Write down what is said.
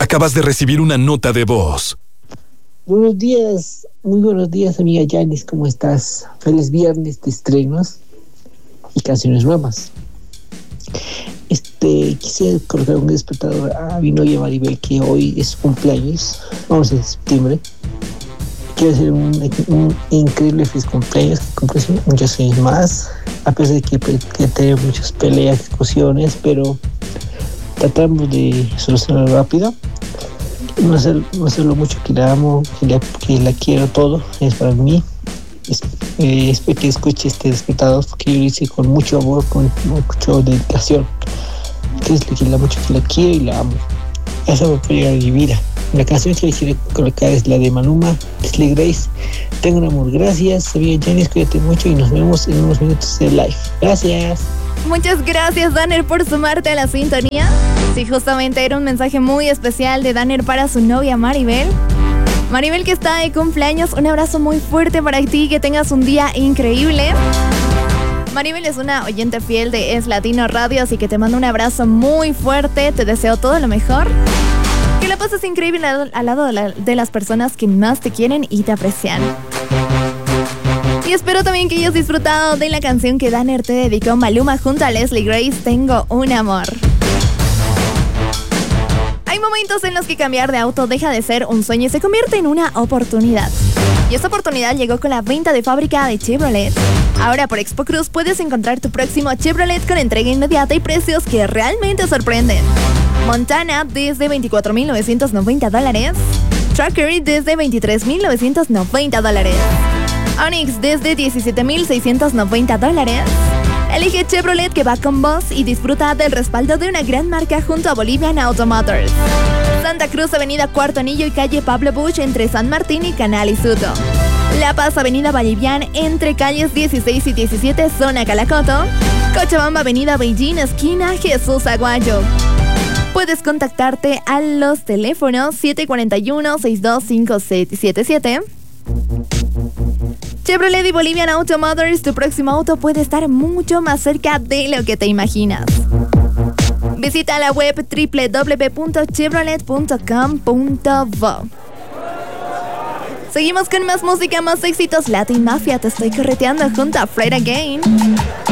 Acabas de recibir una nota de voz. Buenos días, muy buenos días, amiga Yanis, ¿cómo estás? Feliz viernes de estrenos y canciones nuevas. Quisiera colocar un despertador a mi novia Maribel, que hoy es su cumpleaños, vamos en septiembre. Quiero hacer un increíble feliz cumpleaños, que cumpla muchos años más, a pesar de que tenemos muchas peleas, discusiones, pero tratamos de solucionarlo rápido. No hacerlo mucho, que la amo, que la quiero, todo es para mí. Espero que escuche este despertador, porque yo lo hice con mucho amor, con mucha dedicación. Que la quiero y la amo. Eso me puede llegar a mi vida. La canción que quisiera colocar es la de Maluma, Leslie Grace. Tengo un amor, gracias. Amiga Janice, cuídate mucho y nos vemos en unos minutos de live. Gracias. Muchas gracias, Danner, por sumarte a la sintonía. Sí, justamente era un mensaje muy especial de Danner para su novia Maribel. Maribel, que está de cumpleaños, un abrazo muy fuerte para ti, que tengas un día increíble. Maribel es una oyente fiel de Es Latino Radio, así que te mando un abrazo muy fuerte, te deseo todo lo mejor. Que la pases increíble al lado de las personas que más te quieren y te aprecian. Y espero también que hayas disfrutado de la canción que Danner te dedicó, Maluma junto a Leslie Grace, Tengo un amor. Hay momentos en los que cambiar de auto deja de ser un sueño y se convierte en una oportunidad. Y esta oportunidad llegó con la venta de fábrica de Chevrolet. Ahora por Expo Cruz puedes encontrar tu próximo Chevrolet con entrega inmediata y precios que realmente sorprenden. Montana desde $24,990. Tracker desde $23,990. Onix desde $17,690. Elige Chevrolet, que va con vos, y disfruta del respaldo de una gran marca junto a Bolivian Auto Motors. Santa Cruz, Avenida Cuarto Anillo y calle Pablo Busch entre San Martín y Canal y Suto. La Paz, Avenida Vallivian entre calles 16 y 17, zona Calacoto. Cochabamba, Avenida Beijing, esquina Jesús Aguayo. Puedes contactarte a los teléfonos 741-62577. Chevrolet y Bolivian Auto Motors, tu próximo auto puede estar mucho más cerca de lo que te imaginas. Visita la web www.chevrolet.com.bo. Seguimos con más música, más éxitos. Latin Mafia, te estoy correteando junto a Fred Again.